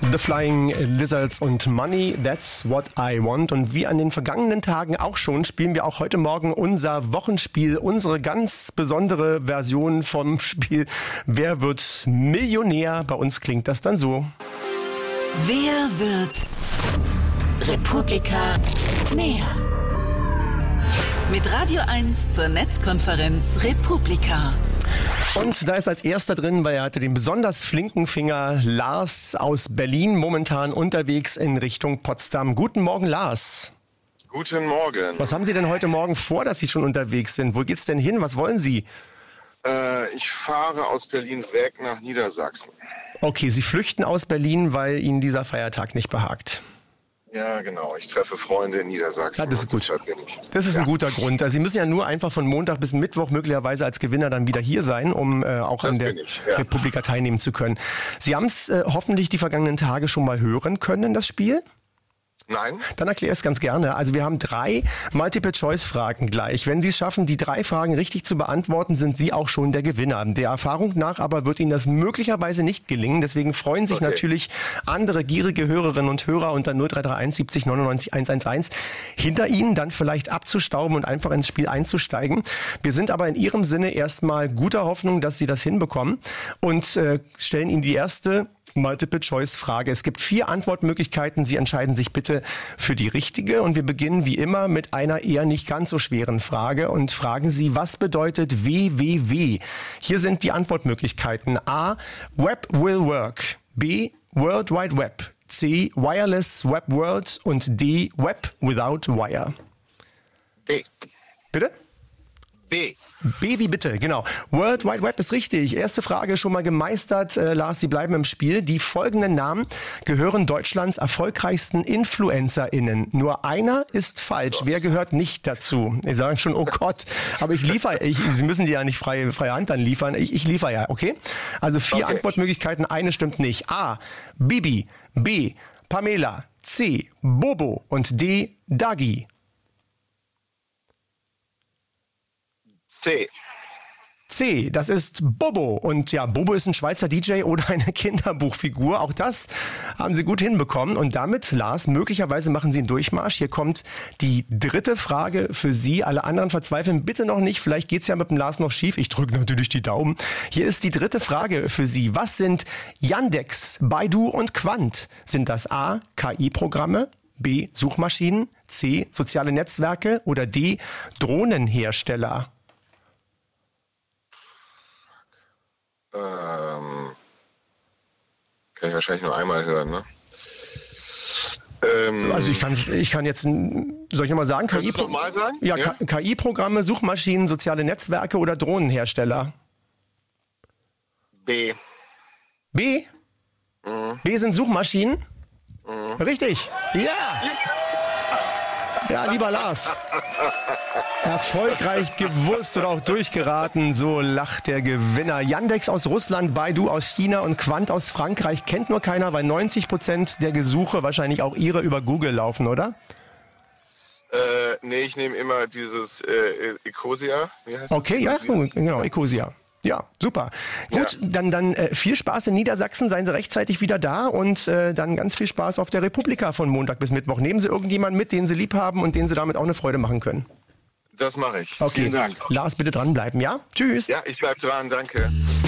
The Flying Lizards und Money, That's What I Want. Und wie an den vergangenen Tagen auch schon, spielen wir auch heute Morgen unser Wochenspiel, unsere ganz besondere Version vom Spiel Wer wird Millionär? Bei uns klingt das dann so. Wer wird Republika näher? Mit Radio 1 zur Netzkonferenz Republika. Und da ist als erster drin, weil er hatte den besonders flinken Finger, Lars aus Berlin, momentan unterwegs in Richtung Potsdam. Guten Morgen, Lars. Guten Morgen. Was haben Sie denn heute Morgen vor, dass Sie schon unterwegs sind? Wo geht's denn hin? Was wollen Sie? Ich fahre aus Berlin weg nach Niedersachsen. Okay, Sie flüchten aus Berlin, weil Ihnen dieser Feiertag nicht behagt. Ja, genau. Ich treffe Freunde in Niedersachsen. Ja, das ist gut. Das ist ein guter Grund. Also Sie müssen ja nur einfach von Montag bis Mittwoch möglicherweise als Gewinner dann wieder hier sein, um auch an der Republika teilnehmen zu können. Sie haben es hoffentlich die vergangenen Tage schon mal hören können, das Spiel? Nein. Dann erkläre ich es ganz gerne. Also wir haben 3 Multiple-Choice-Fragen gleich. Wenn Sie es schaffen, die 3 Fragen richtig zu beantworten, sind Sie auch schon der Gewinner. Der Erfahrung nach aber wird Ihnen das möglicherweise nicht gelingen. Deswegen freuen sich natürlich andere gierige Hörerinnen und Hörer unter 0331 70 99 111 hinter Ihnen dann vielleicht abzustauben und einfach ins Spiel einzusteigen. Wir sind aber in Ihrem Sinne erstmal guter Hoffnung, dass Sie das hinbekommen und stellen Ihnen die erste Multiple-Choice-Frage. Es gibt 4 Antwortmöglichkeiten. Sie entscheiden sich bitte für die richtige. Und wir beginnen wie immer mit einer eher nicht ganz so schweren Frage und fragen Sie, was bedeutet WWW? Hier sind die Antwortmöglichkeiten. A. Web will work. B. World Wide Web. C. Wireless Web World. Und D. Web without wire. B. Bitte? B. B wie bitte, genau. World Wide Web ist richtig. Erste Frage schon mal gemeistert. Lars, Sie bleiben im Spiel. Die folgenden Namen gehören Deutschlands erfolgreichsten InfluencerInnen. Nur einer ist falsch. Wer gehört nicht dazu? Sie sagen schon, oh Gott, aber Sie müssen die ja nicht freie Hand dann liefern. Ich liefere ja, okay? Also 4 Antwortmöglichkeiten, eine stimmt nicht. A. Bibi. B. Pamela. C. Bobo. Und D. Dagi. C, das ist Bobo. Und ja, Bobo ist ein Schweizer DJ oder eine Kinderbuchfigur. Auch das haben Sie gut hinbekommen. Und damit, Lars, möglicherweise machen Sie einen Durchmarsch. Hier kommt die 3. Frage für Sie. Alle anderen verzweifeln bitte noch nicht. Vielleicht geht's ja mit dem Lars noch schief. Ich drücke natürlich die Daumen. Hier ist die 3. Frage für Sie. Was sind Yandex, Baidu und Quant? Sind das A, KI-Programme, B, Suchmaschinen, C, soziale Netzwerke oder D, Drohnenhersteller? Kann ich wahrscheinlich nur einmal hören, ne? Also ich kann jetzt, soll ich nochmal sagen? Kannst du es nochmal sagen? Ja, ja? KI-Programme, Suchmaschinen, soziale Netzwerke oder Drohnenhersteller? B. B? Mhm. B sind Suchmaschinen? Mhm. Richtig. Ja! Ja, lieber Lars. Erfolgreich gewusst oder auch durchgeraten, so lacht der Gewinner. Yandex aus Russland, Baidu aus China und Quant aus Frankreich kennt nur keiner, weil 90% der Gesuche wahrscheinlich auch Ihre über Google laufen, oder? Nee, ich nehme immer dieses Ecosia. Wie heißt okay, das? Ja, genau, Ecosia. Ja, super. Gut, ja. Dann viel Spaß in Niedersachsen, seien Sie rechtzeitig wieder da und dann ganz viel Spaß auf der Republika von Montag bis Mittwoch. Nehmen Sie irgendjemanden mit, den Sie lieb haben und den Sie damit auch eine Freude machen können. Das mache ich. Okay. Vielen Dank. Lars, bitte dranbleiben, ja? Tschüss. Ja, ich bleib dran, danke.